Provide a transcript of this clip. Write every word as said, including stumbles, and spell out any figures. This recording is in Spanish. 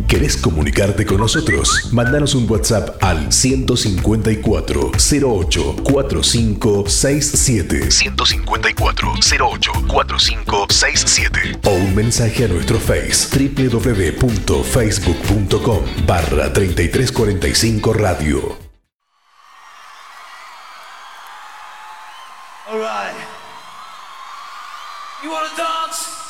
¿Querés comunicarte con nosotros? Mándanos un WhatsApp al ciento cincuenta y cuatro, cero ocho, cuarenta y cinco sesenta y siete. ciento cincuenta y cuatro, cero ocho, cuarenta y cinco sesenta y siete. O un mensaje a nuestro Face www.facebook.com barra treinta y tres cuarenta y cinco Radio. All right. You wanna dance?